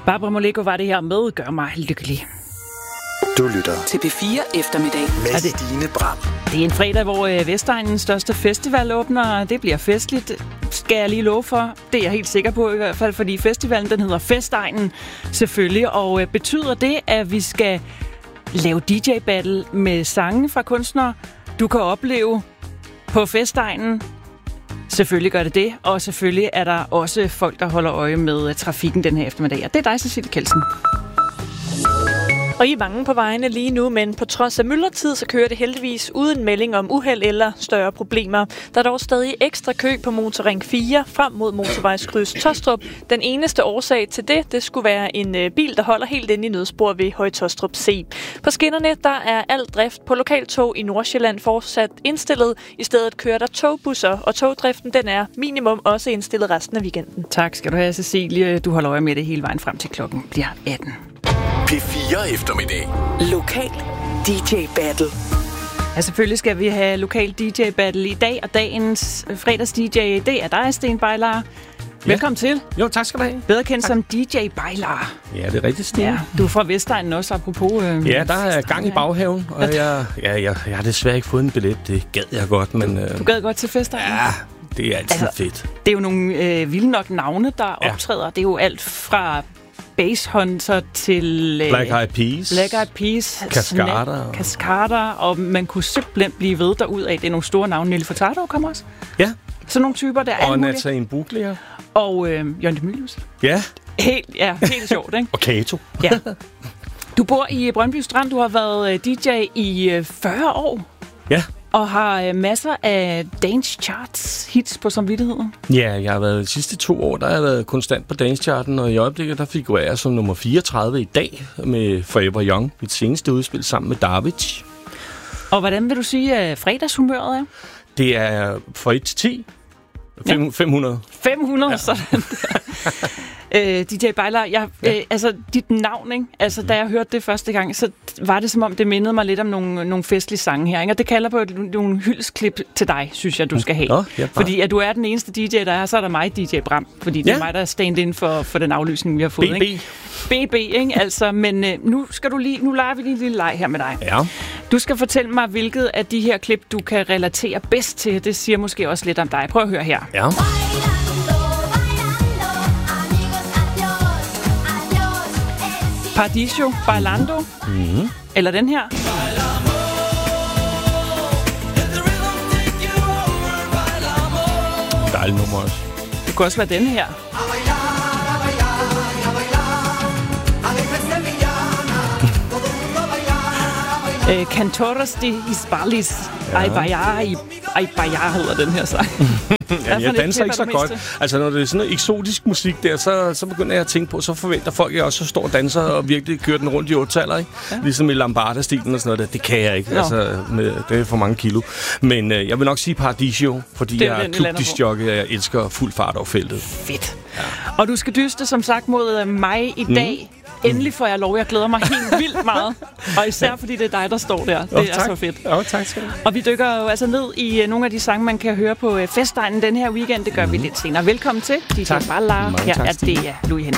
Barbara Moleko var det her med Gør mig lykkelig. Du lytter til P4 Eftermiddag med Stine Bram. Det er en fredag, hvor Vestegnens største festival åbner. Det bliver festligt, skal jeg lige love for. Det er jeg helt sikker på i hvert fald, fordi festivalen den hedder Vestegnen selvfølgelig. Og betyder det, at vi skal lave DJ-battle med sange fra kunstnere, du kan opleve på Vestegnen? Selvfølgelig gør det det, og selvfølgelig er der også folk, der holder øje med trafikken den her eftermiddag. Og det er dig, Cecilie Kjeldsen. Og I er mange på vejene lige nu, men på trods af myldretid, så kører det heldigvis uden melding om uheld eller større problemer. Der er dog stadig ekstra kø på Motorring 4 frem mod motorvejskryds Tostrup. Den eneste årsag til det skulle være en bil, der holder helt inde i nødspor ved Høje Tostrup C. På skinnerne, der er al drift på lokaltog i Nordsjælland fortsat indstillet. I stedet kører der togbusser, og togdriften den er minimum også indstillet resten af weekenden. Tak skal du have, Cecilie. Du holder øje med det hele vejen frem til klokken bliver 18. P4 Eftermiddag. Lokal DJ Battle. Ja, selvfølgelig skal vi have lokal DJ Battle i dag, og dagens fredags DJ, det er dig, Sten Bejlar. Velkommen til. Jo, tak skal du have. Bedre kendt som DJ Bejlar. Ja, det er rigtigt, Stine. Ja, du er fra Vestegnen også, apropos. Ja, der er gang i baghaven, og jeg har desværre ikke fået en billet. Det gad jeg godt, men... Du gad godt til Vestegnen? Ja, det er altid fedt. Det er jo nogle vilde nok navne, der optræder. Det er jo alt fra Bass Hunter til Black Eyed Peas, Cascada, og man kunne simpelthen blive ved derudad. Det er nogle store navne. Nelly Furtado kommer også. Ja. Sådan nogle typer, der er og Nathalie Imbruglia. Og Jørgen de Mylius. Ja. Helt sjovt, ikke? Og Kato. Ja. Du bor i Brøndby Strand. Du har været DJ i 40 år. Ja. Og har masser af Dance Charts hits på samvittigheden. Ja, jeg har været de sidste 2 år, der har jeg været konstant på Dance Charten, og i øjeblikket, der figurerer jeg som nummer 34 i dag med Forever Young, mit seneste udspil sammen med David. Og hvordan vil du sige, at fredagshumøret er? Det er fra 1 til 10. 500. 500, ja. Sådan der. DJ Bejlar, altså dit navn, ikke? Altså, da jeg hørte det første gang, så var det som om, det mindede mig lidt om nogle festlige sange her, ikke? Og det kalder på nogle hyldesklip til dig, synes jeg, du skal have. Fordi at du er den eneste DJ, der er, så er der mig, DJ Bram. Fordi det er mig, der er stand-in for den aflysning, vi har fået. BB. Ikke? BB, ikke? Altså, men nu leger vi lige en lille leg her med dig. Ja. Du skal fortælle mig, hvilket af de her klip, du kan relatere bedst til. Det siger måske også lidt om dig. Prøv at høre her. Ja. Paradiso, Bailando, eller den her. Dejlig nummer også. Det kunne også være den her. Cantores de Hispalis. Ay Bayar hedder den her sang. Jamen, jeg danser ikke så godt. Altså, når det er sådan noget eksotisk musik der, så begynder jeg at tænke på, så forventer folk, at jeg også står og danser og virkelig kører den rundt i 8-taller, ikke? Ja. Ligesom i Lambada-stilen og sådan noget der. Det kan jeg ikke. Altså, det er for mange kilo. Men jeg vil nok sige Paradiso, fordi jeg er klubdisjockey, og jeg elsker fuld fart over feltet. Fedt. Ja. Og du skal dyste, som sagt, mod mig i dag. Endelig får jeg lov. Jeg glæder mig helt vildt meget. Og især fordi det er dig, der står der. Det er så fedt. Tak skal du. Og vi dykker jo altså ned i nogle af de sange, man kan høre på Vestegnen den her weekend. Det gør vi lidt senere. Velkommen til DJ Bejlar. Her er det Louis Henderson.